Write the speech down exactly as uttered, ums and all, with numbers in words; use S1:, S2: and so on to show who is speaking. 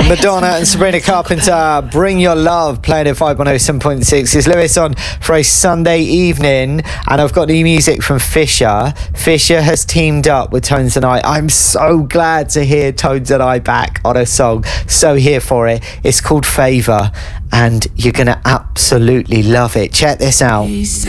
S1: Madonna and Sabrina Carpenter, Bring Your Love, playing at five one oh seven point six. Is Lewis on for a Sunday evening, and I've got new music from Fisher. Fisher has teamed up with Tones and I. I'm so glad to hear Tones and I back on a song. So here for it. It's called Favour, and you're going to absolutely love it. Check this out.